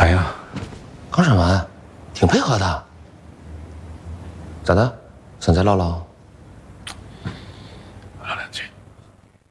咋样？ 刚审完，挺配合的。咋的？想再唠唠？